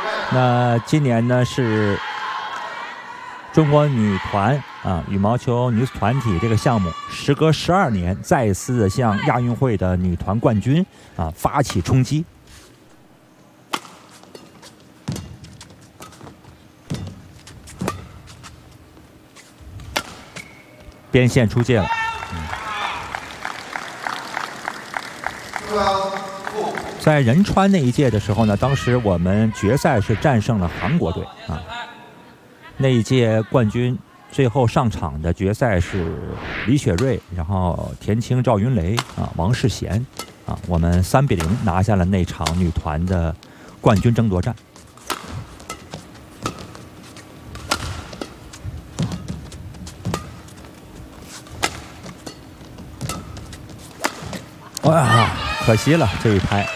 那今年呢是中国女团羽毛球女子团体这个项目，时隔12年再次向亚运会的女团冠军发起冲击。边线出界了。在仁川那一届的时候呢，当时我们决赛是战胜了韩国队那一届冠军最后上场的决赛是李雪芮，然后田青、赵云雷王世贤我们3-0拿下了那场女团的冠军争夺战。哇，可惜了这一拍。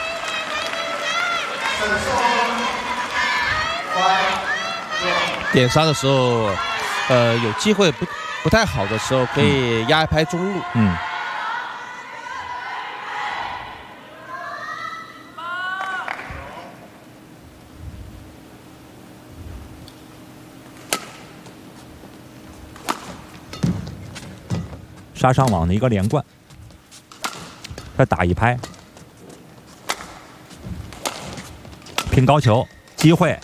点杀的时候，有机会不太好的时候，可以压一拍中路。 杀上网的一个连贯。再打一拍，平高球机会，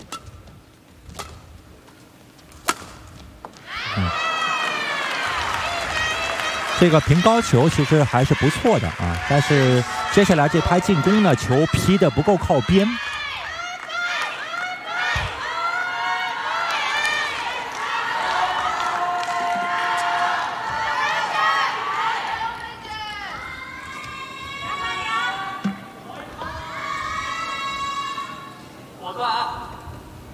这个平高球其实还是不错的但是接下来这拍进攻呢，球劈得不够靠边